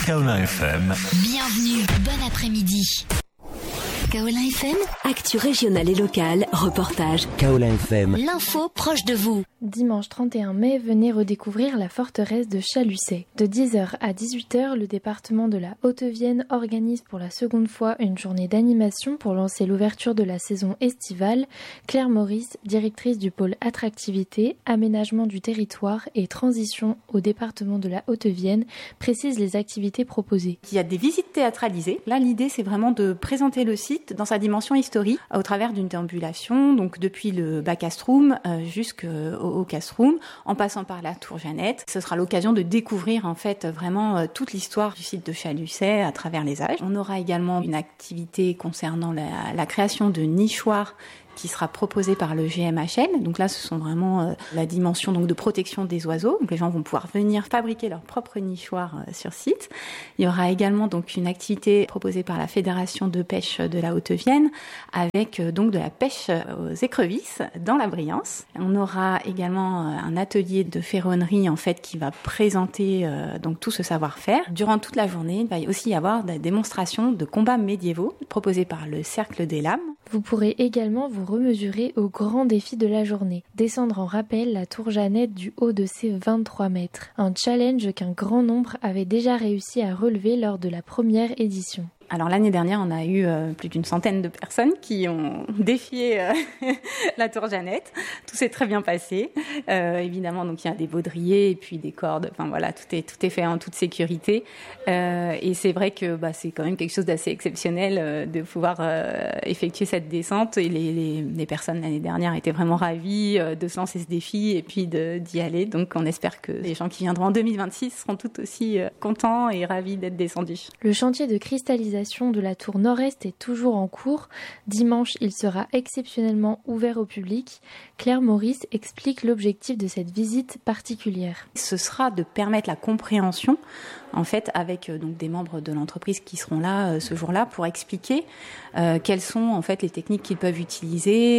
Kaolin FM. Bienvenue, bon après-midi. Kaolin FM, actu régionale et locale, reportage. Kaolin FM, l'info proche de vous. Dimanche 31 mai, venez redécouvrir la forteresse de Chalusset. De 10h à 18h, le département de la Haute-Vienne organise pour la seconde fois une journée d'animation pour lancer l'ouverture de la saison estivale. Claire Maurice, directrice du pôle attractivité, aménagement du territoire et transition au département de la Haute-Vienne, précise les activités proposées. Il y a des visites théâtralisées. Là, l'idée, c'est vraiment de présenter le site dans sa dimension historique au travers d'une déambulation, donc depuis le back-cast-room jusqu'au cast-room, en passant par la tour Jeannette. Ce sera l'occasion de découvrir en fait vraiment toute l'histoire du site de Chalusset à travers les âges. On aura également une activité concernant la création de nichoirs qui sera proposé par le GMHL. Donc là, ce sont vraiment la dimension donc de protection des oiseaux. Donc les gens vont pouvoir venir fabriquer leur propre nichoir sur site. Il y aura également donc une activité proposée par la Fédération de pêche de la Haute-Vienne avec donc de la pêche aux écrevisses dans la Briance. On aura également un atelier de ferronnerie en fait qui va présenter donc tout ce savoir-faire. Durant toute la journée, il va aussi y avoir des démonstrations de combats médiévaux proposées par le Cercle des Lames. Vous pourrez également vous remesurer au grand défi de la journée. Descendre en rappel la tour Jeannette du haut de ses 23 mètres. Un challenge qu'un grand nombre avait déjà réussi à relever lors de la première édition. Alors l'année dernière, on a eu plus d'une centaine de personnes qui ont défié la tour Jeannette. Tout s'est très bien passé. Évidemment, donc il y a des baudriers et puis des cordes. Enfin voilà, tout est fait en toute sécurité. Et c'est vrai que c'est quand même quelque chose d'assez exceptionnel de pouvoir effectuer cette descente. Et les personnes l'année dernière étaient vraiment ravies de se lancer ce défi et puis d'y aller. Donc on espère que les gens qui viendront en 2026 seront tout aussi contents et ravis d'être descendus. Le chantier de cristallisation de la tour nord-est est toujours en cours. Dimanche, il sera exceptionnellement ouvert au public. Claire Maurice explique l'objectif de cette visite particulière. Ce sera de permettre la compréhension, en fait, avec donc des membres de l'entreprise qui seront là ce jour-là pour expliquer quelles sont en fait les techniques qu'ils peuvent utiliser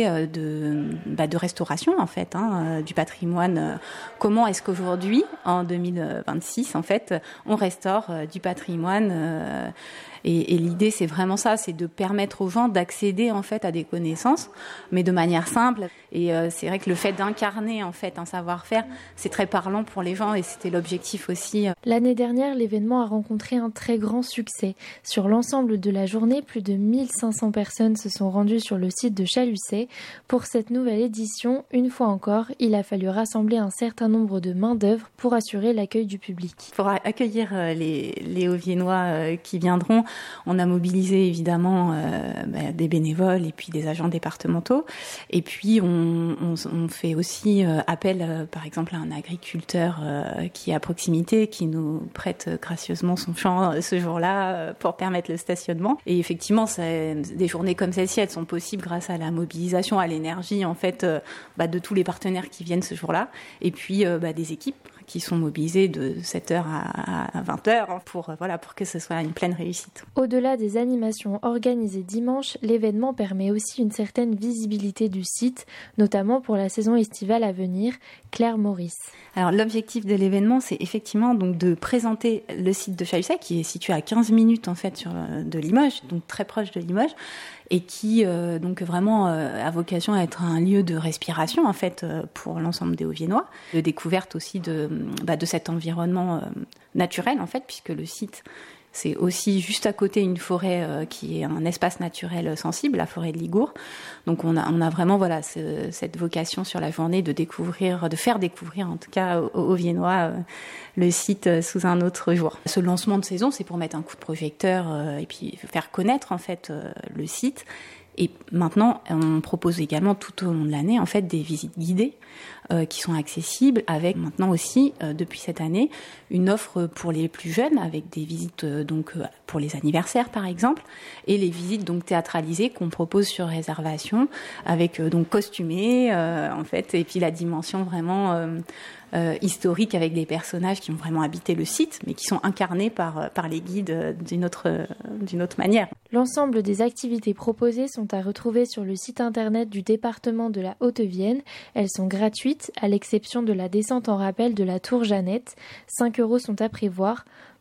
de restauration en fait du patrimoine. Comment est-ce qu'aujourd'hui, en 2026, en fait, on restaure du patrimoine et l'idée, c'est vraiment ça, c'est de permettre aux gens d'accéder en fait à des connaissances, mais de manière simple. Et c'est vrai que le fait d'incarner en fait un savoir-faire, c'est très parlant pour les gens et c'était l'objectif aussi. L'année dernière, l'événement a rencontré un très grand succès. Sur l'ensemble de la journée, plus de 1500 personnes se sont rendues sur le site de Chalusset. Pour cette nouvelle édition, une fois encore, il a fallu rassembler un certain nombre de main-d'œuvre pour assurer l'accueil du public. Pour accueillir les Hauts-Viennois qui viendront, on a mobilisé évidemment des bénévoles et puis des agents départementaux. Et puis on fait aussi appel par exemple à un agriculteur qui est à proximité, qui nous prête gracieusement son champ ce jour-là pour permettre le stationnement. Et effectivement, des journées comme celle-ci, elles sont possibles grâce à la mobilisation, à l'énergie en fait de tous les partenaires qui viennent ce jour-là. Et puis des équipes qui sont mobilisés de 7h à 20h pour que ce soit une pleine réussite. Au-delà des animations organisées dimanche, l'événement permet aussi une certaine visibilité du site, notamment pour la saison estivale à venir. Claire Maurice. Alors l'objectif de l'événement, c'est effectivement donc de présenter le site de Chalusset qui est situé à 15 minutes en fait de Limoges, donc très proche de Limoges, et qui donc vraiment a vocation à être un lieu de respiration en fait pour l'ensemble des Hauts-Viennois, de découverte aussi de cet environnement naturel en fait, puisque le site c'est aussi juste à côté une forêt qui est un espace naturel sensible, la forêt de Ligourd. Donc on a vraiment cette vocation sur la journée de faire découvrir en tout cas aux Viennois le site sous un autre jour. Ce lancement de saison, c'est pour mettre un coup de projecteur et puis faire connaître en fait le site. Et maintenant, on propose également tout au long de l'année en fait des visites guidées qui sont accessibles, avec maintenant aussi depuis cette année une offre pour les plus jeunes avec des visites pour les anniversaires par exemple, et les visites donc théâtralisées qu'on propose sur réservation avec donc costumés en fait, et puis la dimension vraiment historique avec des personnages qui ont vraiment habité le site, mais qui sont incarnés par les guides d'une autre manière. L'ensemble des activités proposées sont à retrouver sur le site internet du département de la Haute-Vienne. Elles sont gratuites, à l'exception de la descente en rappel de la tour Jeannette. 5 € sont à prévoir.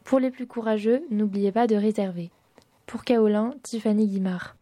Pour les plus courageux, n'oubliez pas de réserver. Pour Kaolin, Tiffany Guimard.